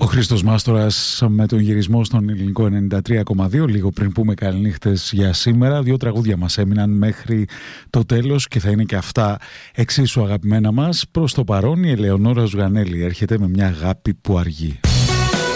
Χρήστος Μάστορας με τον γυρισμό στον ελληνικό 93,2. Λίγο πριν πούμε καληνύχτες για σήμερα, 2 τραγούδια μας έμειναν μέχρι το τέλος και θα είναι και αυτά εξίσου αγαπημένα μας. Προς το παρόν η Ελεονόρα Ζουγανέλη έρχεται με μια αγάπη που αργεί.